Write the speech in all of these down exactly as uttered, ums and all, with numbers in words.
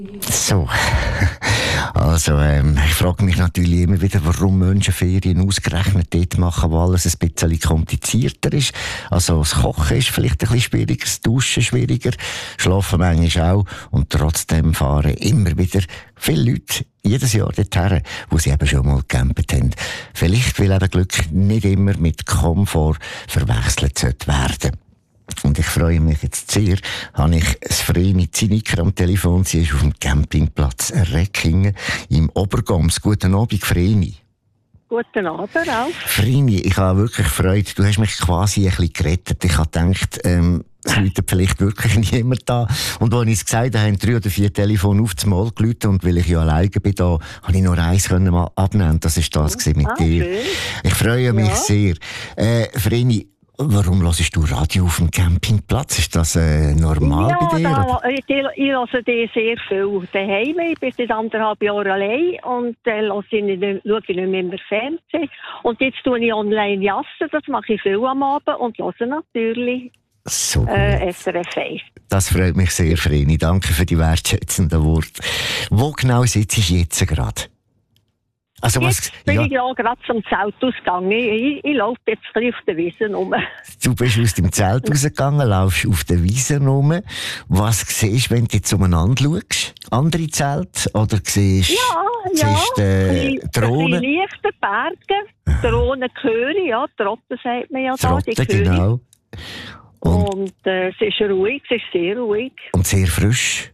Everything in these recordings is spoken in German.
So, also ähm, ich frage mich natürlich immer wieder, warum Menschen Ferien ausgerechnet dort machen, wo alles ein bisschen komplizierter ist. Also das Kochen ist vielleicht ein bisschen schwieriger, das Duschen schwieriger, Schlafen manchmal auch und trotzdem fahren immer wieder viele Leute jedes Jahr dorthin, wo sie eben schon mal gecampt haben. Vielleicht, weil eben Glück nicht immer mit Komfort verwechselt sollte werden. Und ich freue mich jetzt sehr, habe ich das Vreni Zinniker am Telefon. Sie ist auf dem Campingplatz Reckingen im Obergams. Guten Abend, Vreni. Guten Abend auch. Vreni, ich habe wirklich Freude. Du hast mich quasi ein bisschen gerettet. Ich habe gedacht, ähm, es läutet vielleicht wirklich niemand da. Und als ich es gesagt habe, haben drei oder vier Telefone auf das Mal geläutet. Und weil ich ja alleine bin, da, habe ich nur eins können mal abnehmen. Das war das mit ah, dir. Schön. Ich freue mich ja. sehr. Äh, Vreni, warum hörst du Radio auf dem Campingplatz? Ist das äh, normal ja, bei dir? Da, ich, ich höre die sehr viel daheim. Ich bin seit anderthalb Jahren allein und äh, schaue ich nicht, schaue ich nicht mehr im Fernsehen. Und jetzt tue ich online jassen, das mache ich viel am Abend und höre natürlich so äh, S R F eins. Das freut mich sehr, Vreni. Danke für die wertschätzenden Worte. Wo genau sitzt du jetzt gerade? Also jetzt was, bin ja. ich ja gerade zum Zeltausgang. Ich, ich, ich laufe jetzt ein bisschen auf der Wiese rum. Du bist aus dem Zelt rausgegangen, laufst auf der Wiese rum. Was siehst du, wenn du jetzt umeinander schaust? Andere Zelte? Oder siehst ja, siehst, ja. äh, Drohnen? Ein leichte Berge. Drohnen höre, ja. Trotten sagt man ja da. Trotten, die genau. Und, und äh, es ist ruhig, es ist sehr ruhig. Und sehr frisch?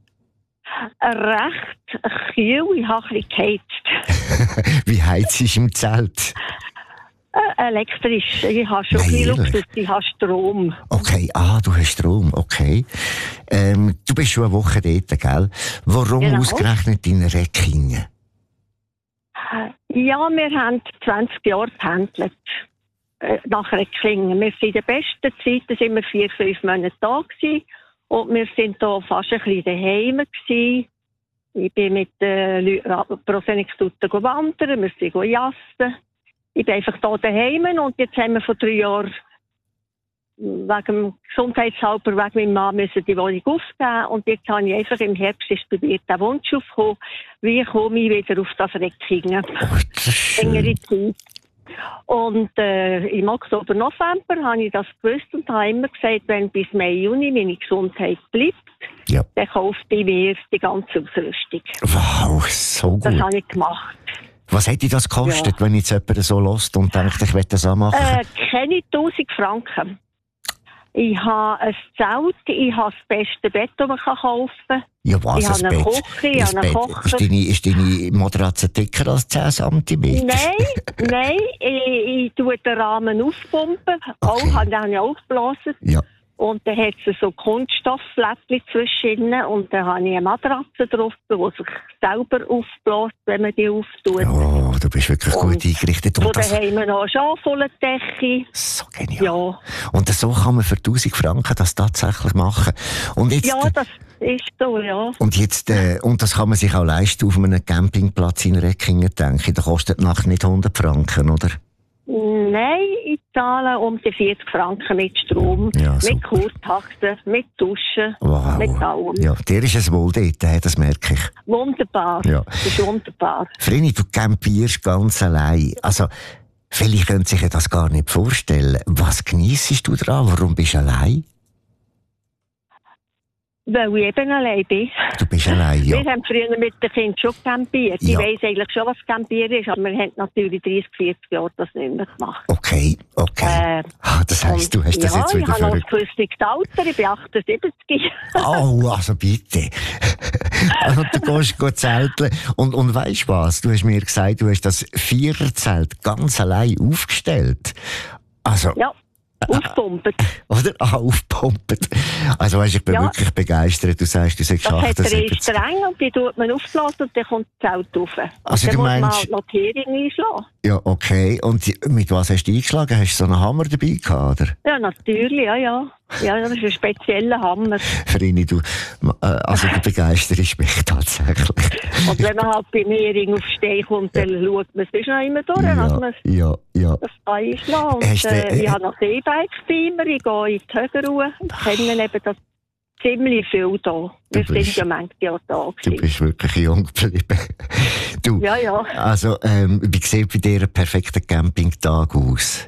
Recht kühl, ich habe ein bisschen geheizt. Wie heizt ist im Zelt? Äh, elektrisch. Ich habe schon viel Luxus, ich habe Strom. Okay, ah, du hast Strom, okay. Ähm, du bist schon eine Woche dort, gell? Warum genau. ausgerechnet in Reckingen? Ja, wir haben zwanzig Jahre gependelt äh, nach Reckingen. Wir sind in der besten Zeit, da sind wir vier, fünf Monate da gewesen. Und wir sind hier fast ein bisschen daheim gewesen. Ich bin mit den Leuten pro Senextuten wandern, wir sind jassen. Ich bin einfach hier daheim und jetzt haben wir vor drei Jahren wegen dem Gesundheitshalber, wegen meinem Mann müssen die Wohnung aufgeben. Und jetzt habe ich einfach im Herbst ist bei mir der Wunsch aufgekommen, wie komme ich wieder auf das Reckingen. Oh, längere Zeit. Und äh, im Oktober, November habe ich das gewusst und habe immer gesagt, wenn bis Mai, Juni meine Gesundheit bleibt, ja. dann kauft ich mir die ganze Ausrüstung. Wow, so gut. Das habe ich gemacht. Was hätte das gekostet, ja. wenn jetzt jemand so lässt und denkt, ich will das auch machen? Äh, keine tausend Franken. Ich habe ein Zelt, ich habe das beste Bett, das man kaufen kann. Ja, was, ich habe eine Küche, ich habe einen Kocher. Ist deine, ist deine Matratze dicker als zehn Zentimeter? Nein, nein, ich, ich tue den Rahmen aufpumpen. Okay. Auch, habe ich auch geblasen. Ja. Und dann hat es so Kunststoffflättchen zwischen und dann habe ich eine Matratze drauf, die sich selber aufbläst, wenn man die auftut. Oh, du bist wirklich und gut eingerichtet. Und dann haben wir noch eine Schafwollendecke. So genial. Ja. Und so kann man für tausend Franken das tatsächlich machen. Und jetzt, ja, das ist so, ja. Und, jetzt, äh, und das kann man sich auch leisten auf einem Campingplatz in Reckingen, denke ich. Da kostet die Nacht nicht hundert Franken, oder? Nein, ich zahle um die vierzig Franken mit Strom, ja, mit Kurtaxe, mit Duschen, wow. mit allem. Ja, dir ist es wohl dort, das merke ich. Wunderbar, ja. Das ist wunderbar. Vreni, du campierst ganz allein. Also, viele können sich das gar nicht vorstellen. Was geniessest du daran? Warum bist du allein? Weil ich eben allein bin. Du bist allein, ja. Wir haben früher mit den Kindern schon campiert. Ja. Ich weiss eigentlich schon, was Campieren ist, aber wir haben natürlich dreißig, vierzig Jahre das nicht mehr gemacht. Okay, okay. Äh, ah, das heisst, du hast das ja, jetzt wieder ich habe noch verrückt. ein gewisses Alter, ich bin achtundsiebzig. Oh, also bitte. Also du gehst go zelteln. Und, und weisst was? Du hast mir gesagt, du hast das Viererzelt ganz allein aufgestellt. Also... Ja. Aufpumpen. Oder? Ah, aufpumpen. Also weißt, ich bin ja. wirklich begeistert. Du sagst, du sagst achtundsiebzig. Das hat drei Stränge und die tut man aufblasen und dann kommt das Zelt rauf. Also dann du muss meinst... man halt noch die Heringe einschlagen. Ja, okay. Und mit was hast du eingeschlagen? Hast du so einen Hammer dabei gehabt, oder? Ja, natürlich, ja, ja. Ja, das ist ein spezieller Hammer. Vreni, du, äh, also du begeisterst mich tatsächlich. Und wenn man halt bei mir auf Stehen kommt, dann ja. schaut man es noch immer durch, ja, dass man ja, ja. das einschlägt. Und, äh, ich habe noch E-Bikes bei mir, ich gehe in die Höhenruhe. Ich kenne eben das ziemlich viel da. Wir bist, sind ja manchmal ja da gewesen. Du bist wirklich jung geblieben. Du, ja, ja. Also, ähm, wie sieht bei dir ein perfekter Campingtag aus?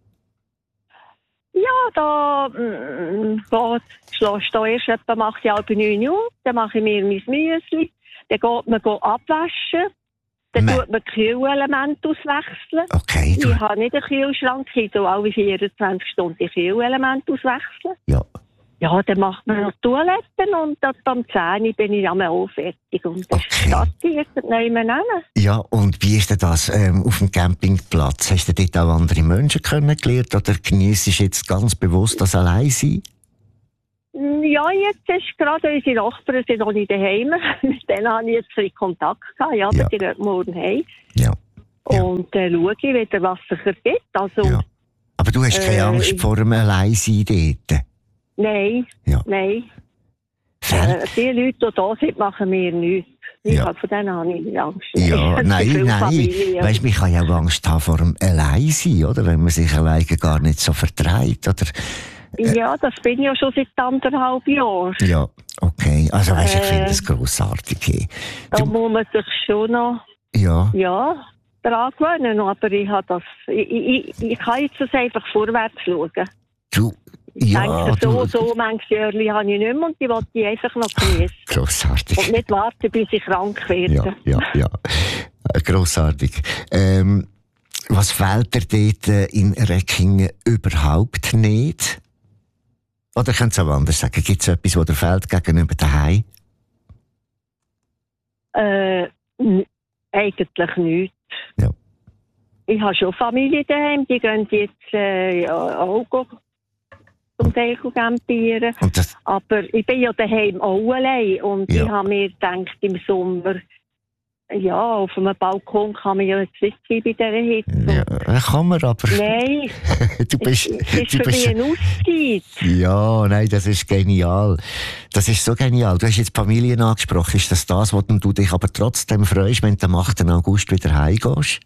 Ja, da, mm, da schlägst du erst etwa, mache ich halb neun Uhr, dann mache ich mir mein Müsli, dann geht man go abwaschen, dann Me- tut man Kühlelemente auswechseln. Okay, du, Ich habe nicht einen Kühlschrank, ich tue alle vierundzwanzig Stunden die Kühlelemente auswechseln. ja. Ja, dann macht man noch Toiletten und dann am zehn Uhr bin ich einmal auch fertig. Und das Okay. startet nicht mehr nennen. Ja, und wie ist denn das ähm, auf dem Campingplatz? Hast du dort auch andere Menschen kennengelernt oder genießt du jetzt ganz bewusst das Alleinsein? Ja, jetzt ist gerade unsere Nachbarn sind noch nicht daheim. Mit denen habe ich jetzt ein bisschen Kontakt gehabt. Ja, Ja. aber die gehen morgen heim. Ja. Ja. Und dann schaue ich wieder, was sich ergibt. Also, Ja. Aber du hast keine Äh, Angst ich- vor dem Alleinsein dort? nein, Ja. nein. Fällt- Äh, die Leute, die da sind, machen mir nichts. Ich Ja. habe von denen habe ich nicht Angst. Ja, Es gibt nein, viele nein. Familien. Weißt, man kann ja auch Angst haben vor dem Alleinsein, oder? Wenn man sich alleine gar nicht so vertreibt, oder? Ja, das bin ich ja schon seit anderthalb Jahren. Ja, okay. Also, weißt, ich finde Äh, das grossartig. hey. Da Du, muss man sich schon noch, ja, ja, daran gewöhnen. Aber ich, habe das, ich, ich, ich kann jetzt das einfach vorwärts schauen. du, Ich ja, denke, so, du, so manches Jahre habe ich nicht mehr und die wollte ich einfach noch genießen. grossartig. Und nicht warten, bis ich krank werde. Ja, ja, ja. Äh, Grossartig. Ähm, was fehlt dir dort äh, in Reckingen überhaupt nicht? Oder könnt ihr es auch anders sagen? Gibt es etwas, was dir fehlt gegenüber daheim? Äh, n- eigentlich nichts. Ja. Ich habe schon Familie daheim, die gehen jetzt äh, ja, auch go- zum Teil go campieren. Und das, Aber ich bin ja daheim auch allein und Ja. ich habe mir gedacht, im Sommer, ja, auf einem Balkon kann man ja jetzt nicht sein bei dieser Hitze. ja, äh, kann man aber. Nein, Du bist, es ist du für bist, mich eine Auszeit. ja, nein, das ist genial. Das ist so genial. Du hast jetzt Familien angesprochen. Ist das das, wo du dich aber trotzdem freust, wenn du am achten August wieder heimgehst?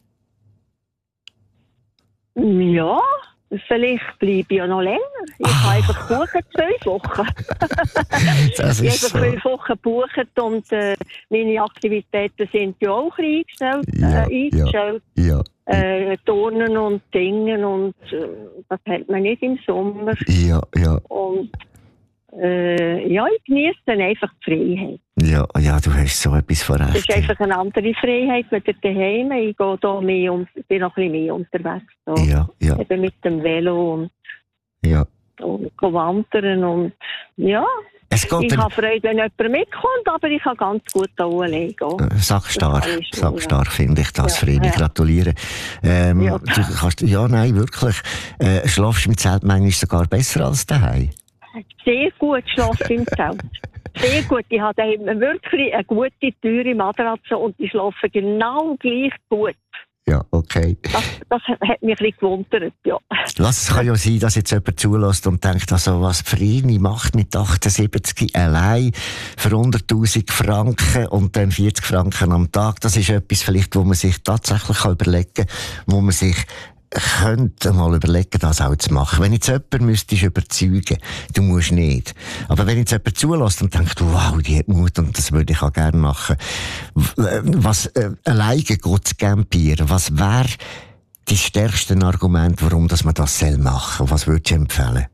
Ja, vielleicht bleibe ich ja noch länger. Ich Ah. habe einfach buchen, zwölf Wochen. Das Ich ist habe so. zwölf Wochen gebucht und äh, meine Aktivitäten sind ja auch ein bisschen eingestellt. Ja, äh, eingestellt. Ja, Äh, Turnen und Singen und äh, das hat man nicht im Sommer. ja, ja, Und äh, ja, ich genieße dann einfach die Freiheit. ja, ja, du hast so etwas Es vorrecht. ist einfach eine andere Freiheit mit daheim. Ich gehe da mehr und bin noch ein bisschen mehr unterwegs. Da. Ja, ja, Eben mit dem Velo und, ja. und go wandern und ja. Es geht Ich dann, habe Freude, wenn jemand mitkommt, aber ich kann ganz gut da allein gehen. äh, sackstark, Das kann ich schon, sackstark finde ich das, Ja, Vreni. ja. Gratuliere. Ähm, Ja. Du kannst, ja, nein, wirklich. Äh, schlafst du im Zelt manchmal sogar besser als daheim? Sehr gut schlafe im Zelt. Sehr gut. Ich habe daheim wirklich eine gute, teure Matratze und ich schlafe genau gleich gut. Ja, okay. Das, das hat mich ein bisschen gewundert, ja. Lass, es kann ja sein, dass jetzt jemand zulässt und denkt, also, was Vreni macht mit achtundsiebzig allein für hunderttausend Franken und dann vierzig Franken am Tag. Das ist etwas vielleicht, wo man sich tatsächlich kann überlegen kann, wo man sich könnte mal überlegen, das auch zu machen. Wenn jetzt jemand müsstest überzeugen, du musst nicht. Aber wenn jetzt jemand zulässt und denkt, wow, die hat Mut und das würde ich auch gerne machen. W- äh, Was, äh, alleine geht zu campieren, was wäre das stärkste Argument, warum dass man das soll machen? Was würdest du empfehlen?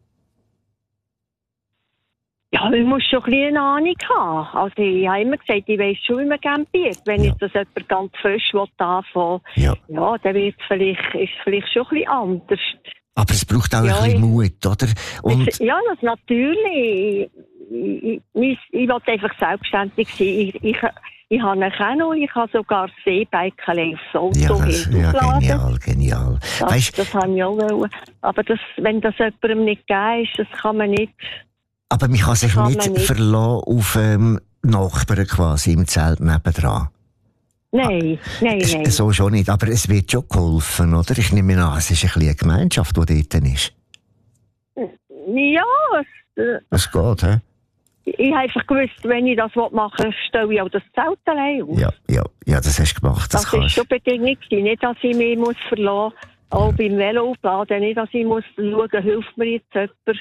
Ja, man muss schon ein bisschen eine Ahnung haben. Also ich habe immer gesagt, ich weiss schon, wie man campiert. Wenn Ja. jetzt das jemand ganz frisch anfangen will, Ja. ja, dann wird es vielleicht, ist es vielleicht schon ein bisschen anders. Aber es braucht auch Ja, ein bisschen ich- Mut, oder? Und, Es- ja, das natürlich. Ich, ich, ich, ich will einfach selbstständig sein. Ich, ich, ich habe einen Kanu, ich habe sogar das E-Bike aufs Auto ja, das, ja, hinterladen. genial, genial. Das, Weisst, das habe ich auch wollen. Aber das, wenn das jemandem nicht gegeben ist, das kann man nicht. aber man kann sich kann nicht, man nicht. verlassen auf ähm, Nachbarn quasi im Zelt nebendran. Nein, nein, Es- nein. So schon nicht, aber es wird schon geholfen, oder? Ich nehme an, es ist ein bisschen eine Gemeinschaft, die dort ist. Ja, es, äh, Es geht, hä? ich habe einfach gewusst, wenn ich das machen will, stelle ich auch das Zelt allein auf. Ja, ja, ja, das hast du gemacht, das, das war kannst schon Bedingung gewesen. Nicht, dass ich mich muss verlassen muss, auch beim Velo aufladen, nicht, dass ich muss schauen, hilft mir jetzt jemand.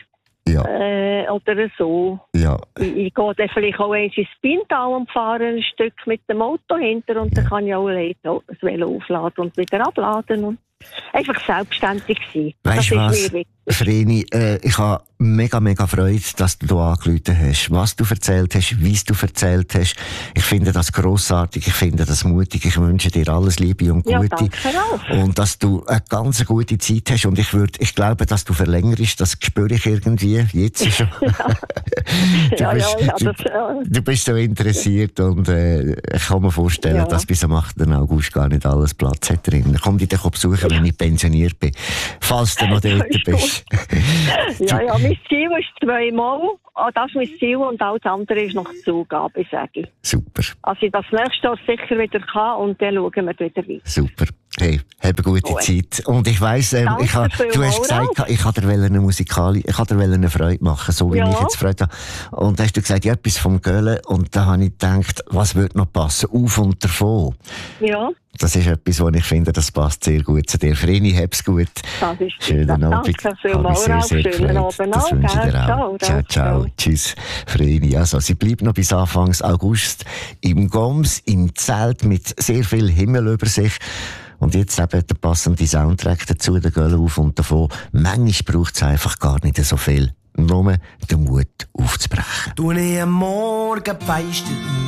Ja. Äh, oder so. Ja. Ich, ich gehe dann vielleicht auch eins ins Pintal und fahre ein Stück mit dem Auto hinter und ja. dann kann ich auch das Velo aufladen und wieder abladen und einfach selbstständig sein. Weißt du was, Vreni, äh, ich habe mega, mega Freude, dass du hier angerufen hast. Was du erzählt hast, wie du erzählt hast. Ich finde das grossartig, ich finde das mutig. Ich wünsche dir alles Liebe und Gute. Ja, danke auch. Und dass du eine ganz gute Zeit hast. Und ich würde, ich glaube, dass du verlängerst, das spüre ich irgendwie. Jetzt schon. du, ja, bist, ja, ja, du, das, ja. du bist so interessiert und äh, ich kann mir vorstellen, ja. dass bis am achten August gar nicht alles Platz hat drin. Komm dich doch besuchen, wenn ich pensioniert bin. Falls du noch dort bist. ja, ja, mein Ziel ist zweimal. Oh, das ist mein Ziel und alles andere ist noch Zugabe, sage ich. Super. Also ich das nächste Jahr sicher wieder kann und dann schauen wir wieder weiter. Super. Hey, hab eine gute oh, Zeit. Und ich weiss, ähm, ich ha, du hast gesagt, ich wollte dir eine Musikali, ich wollte dir eine Freude machen, so wie ja. ich jetzt Freude habe. Und da hast du gesagt, ja, etwas vom Göhlen. Und da habe ich gedacht, was würde noch passen? Auf und davon. Ja. Das ist etwas, wo ich finde, das passt sehr gut zu dir. Vreni, hab's gut. Das ist schönen das. Abend. Danke vielmals. Sehr, sehr schönen Abend. Das wünsche ich dir auch. Ciao, ciao. ciao. Tschüss, Vreni. Also, sie bleibt noch bis Anfang August im Goms, im Zelt mit sehr viel Himmel über sich. Und jetzt eben der passende Soundtrack dazu, der Göhle auf und davon. Manchmal braucht es einfach gar nicht so viel. Nur den Mut aufzubrechen. Du nie am Morgen feist